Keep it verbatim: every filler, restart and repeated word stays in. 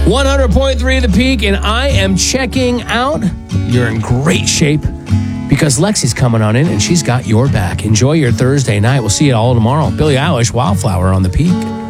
one hundred point three The Peak, and I am checking out. You're in great shape because Lexi's coming on in, and she's got your back. Enjoy your Thursday night. We'll see you all tomorrow. Billie Eilish, Wildflower on The Peak.